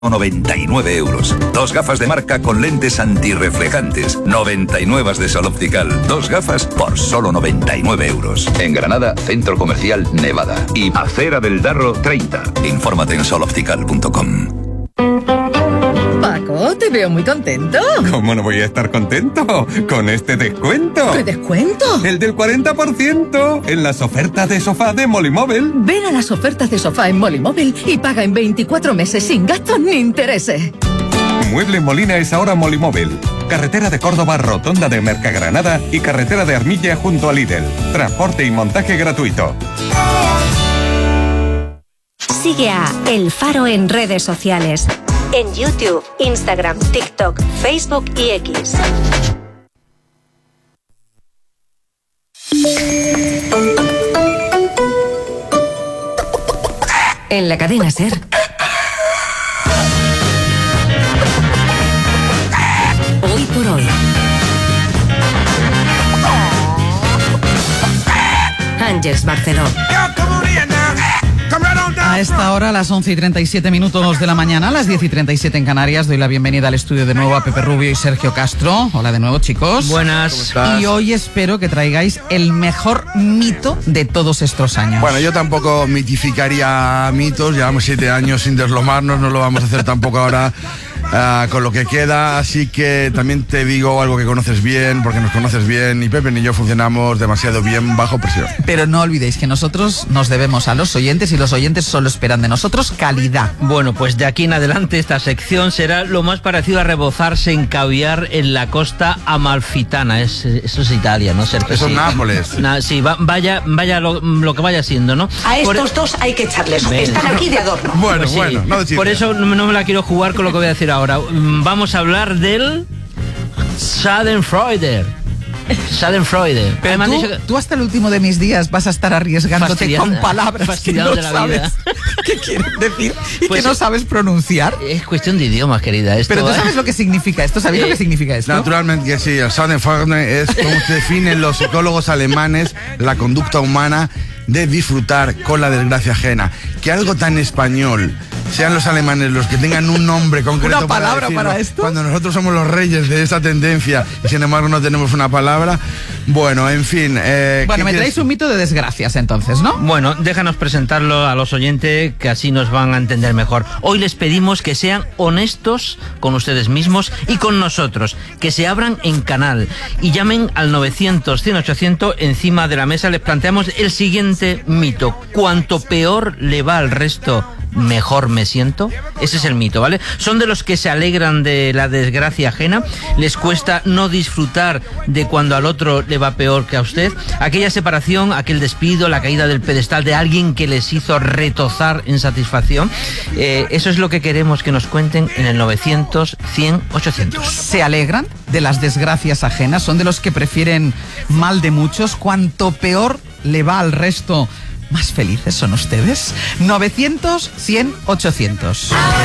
99 euros. 2 gafas de marca con lentes antirreflejantes. 99 de Sol Optical. 2 gafas por solo 99 euros. En Granada, Centro Comercial Nevada. Y Acera del Darro 30. Infórmate en soloptical.com. Paco, te veo muy contento. ¿Cómo no voy a estar contento con este descuento? ¿Qué descuento? El del 40% en las ofertas de sofá de Molimóvil. Ven a las ofertas de sofá en Molimóvil y paga en 24 meses sin gastos ni intereses. Mueble Molina es ahora Molimóvil. Carretera de Córdoba, rotonda de Mercagranada y carretera de Armilla junto a Lidl. Transporte y montaje gratuito. Sigue a El Faro en redes sociales. En YouTube, Instagram, TikTok, Facebook y X. En la cadena SER. Hoy por hoy. Ángeles Barceló. A esta hora, a las 11:37 de la mañana, a las 10:37 en Canarias, doy la bienvenida al estudio de nuevo a Pepe Rubio y Sergio Castro. Hola de nuevo, chicos. Buenas. Y hoy espero que traigáis el mejor mito de todos estos años. Bueno, yo tampoco mitificaría mitos, llevamos 7 años sin deslomarnos, no lo vamos a hacer tampoco ahora con lo que queda, así que también te digo algo que conoces bien, porque nos conoces bien, y Pepe ni yo funcionamos demasiado bien bajo presión. Pero no olvidéis que nosotros nos debemos a los oyentes y los oyentes solo esperan de nosotros calidad. Bueno, pues de aquí en adelante esta sección será lo más parecido a rebozarse en caviar en la costa amalfitana. Eso es Italia, ¿no, Sergio? Eso es sí. Nápoles. Sí, vaya lo que vaya siendo, ¿no? A estos dos hay que echarles. Están aquí de adorno. Bueno, Pues sí, bueno, no de por eso no me la quiero jugar con lo que voy a decir ahora. Vamos a hablar del Schadenfreude. Pero tú hasta el último de mis días vas a estar arriesgándote con palabras que no sabes qué quieren decir y pues que no sabes pronunciar. Es cuestión de idiomas, querida. Esto, Pero tú sabes lo que significa esto, ¿sabéis lo que significa esto? Naturalmente que sí, el Schadenfreude es como se definen los psicólogos alemanes la conducta humana de disfrutar con la desgracia ajena. Que algo tan español sean los alemanes los que tengan un nombre concreto. ¿Una palabra para esto? Cuando nosotros somos los reyes de esa tendencia y sin embargo no tenemos una palabra. Bueno, en fin. Bueno, me traéis un mito de desgracias entonces, ¿no? Bueno, déjanos presentarlo a los oyentes que así nos van a entender mejor. Hoy les pedimos que sean honestos con ustedes mismos y con nosotros, que se abran en canal y llamen al 900-100-800. Encima de la mesa les planteamos el siguiente mito. Cuanto peor le va al resto, mejor me siento. Ese es el mito, ¿vale? Son de los que se alegran de la desgracia ajena, les cuesta no disfrutar de cuando al otro le va peor que a usted, aquella separación, aquel despido, la caída del pedestal de alguien que les hizo retozar en satisfacción. Eso es lo que queremos que nos cuenten en el 900-100-800. ¿Se alegran de las desgracias ajenas? ¿Son de los que prefieren mal de muchos? Cuanto peor le va al resto, más felices son ustedes. 900-100-800.